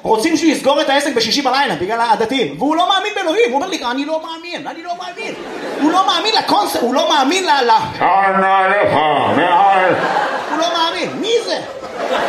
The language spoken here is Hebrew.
רוצים שהוא יסגור את העסק בשישי בלילה בגלל הדתיים, והוא לא מאמין באלוהים. הוא אומר לי, אני לא מאמין. הוא לא מאמין לקונספט, הוא לא מאמין הוא לא מאמין. מי זה?